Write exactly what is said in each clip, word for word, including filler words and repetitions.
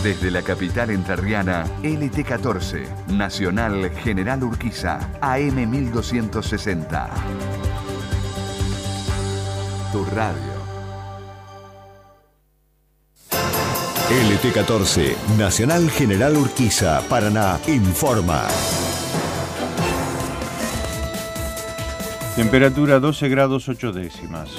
Desde la capital entrerriana, L T catorce, Nacional General Urquiza, A M mil doscientos sesenta. Tu radio. L T catorce, Nacional General Urquiza, Paraná, informa. Temperatura doce grados ocho décimas.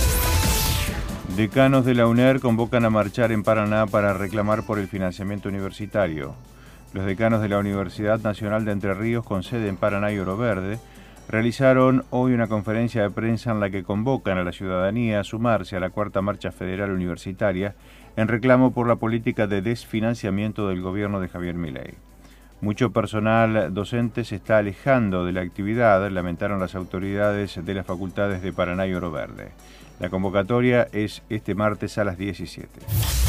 Decanos de la UNER convocan a marchar en Paraná para reclamar por el financiamiento universitario. Los decanos de la Universidad Nacional de Entre Ríos, con sede en Paraná y Oro Verde, realizaron hoy una conferencia de prensa en la que convocan a la ciudadanía a sumarse a la Cuarta Marcha Federal Universitaria en reclamo por la política de desfinanciamiento del gobierno de Javier Milei. Mucho personal docente se está alejando de la actividad, lamentaron las autoridades de las facultades de Paraná y Oro Verde. La convocatoria es este martes a las diecisiete.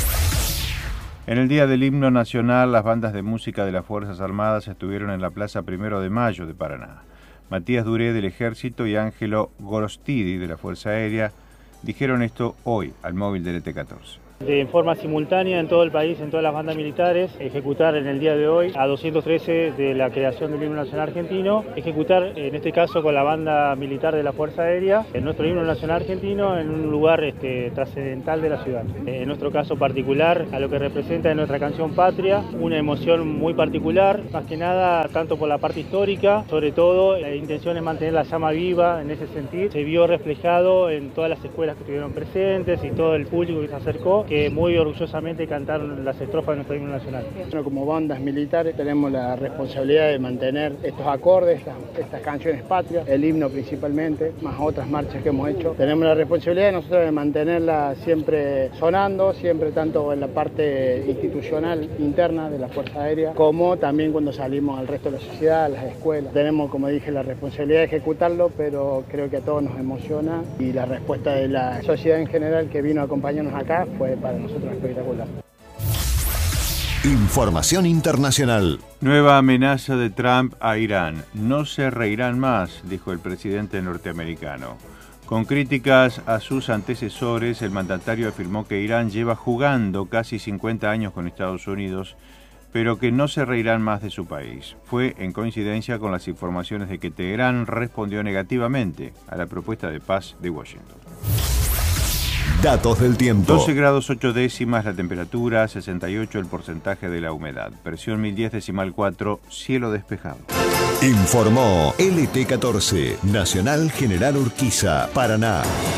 En el Día del Himno Nacional, las bandas de música de las Fuerzas Armadas estuvieron en la Plaza Primero de Mayo de Paraná. Matías Duré del Ejército y Ángelo Gorostidi de la Fuerza Aérea dijeron esto hoy al móvil del L T catorce. De forma simultánea en todo el país, en todas las bandas militares, ejecutar en el día de hoy a doscientos trece de la creación del himno nacional argentino, ejecutar en este caso con la banda militar de la Fuerza Aérea en nuestro himno nacional argentino en un lugar este, trascendental de la ciudad. En nuestro caso particular, a lo que representa en nuestra canción Patria, una emoción muy particular, más que nada tanto por la parte histórica, sobre todo la intención es mantener la llama viva en ese sentido. Se vio reflejado en todas las escuelas que estuvieron presentes y todo el público que se acercó, que muy orgullosamente cantaron las estrofas de nuestro himno nacional. Bueno, como bandas militares tenemos la responsabilidad de mantener estos acordes, estas, estas canciones patrias, el himno principalmente, más otras marchas que hemos hecho. Tenemos la responsabilidad nosotros de mantenerla siempre sonando, siempre tanto en la parte institucional interna de la Fuerza Aérea, como también cuando salimos al resto de la sociedad, a las escuelas. Tenemos, como dije, la responsabilidad de ejecutarlo, pero creo que a todos nos emociona y la respuesta de la sociedad en general que vino a acompañarnos acá fue para nosotros espectacular. Información internacional. Nueva amenaza de Trump a Irán. No se reirán más, dijo el presidente norteamericano. Con críticas a sus antecesores, el mandatario afirmó que Irán lleva jugando casi cincuenta años con Estados Unidos, pero que no se reirán más de su país. Fue en coincidencia con las informaciones de que Teherán respondió negativamente a la propuesta de paz de Washington. Datos del tiempo. doce grados ocho décimas la temperatura, sesenta y ocho el porcentaje de la humedad. Presión mil diez decimal cuatro, cielo despejado. Informó L T catorce, Nacional General Urquiza, Paraná.